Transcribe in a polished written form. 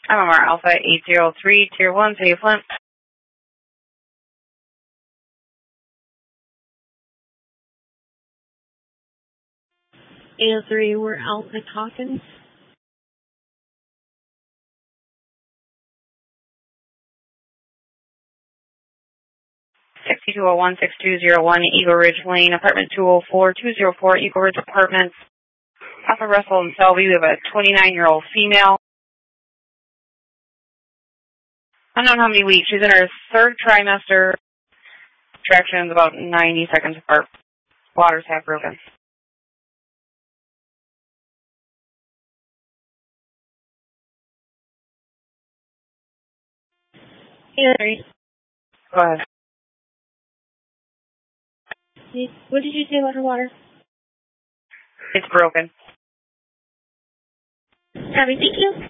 MMR Alpha 803, Tier 1, City of Flint. 803, we're Alpha Hawkins. 6201-6201, Eagle Ridge Lane, apartment 204-204, Eagle Ridge Apartments. Alpha Russell and Selby, we have a 29-year-old female. Unknown how many weeks. She's in her third trimester. Contractions about 90 seconds apart. Water's half broken. Hey, Go ahead. what did you say about her water? It's broken. Copy, thank you.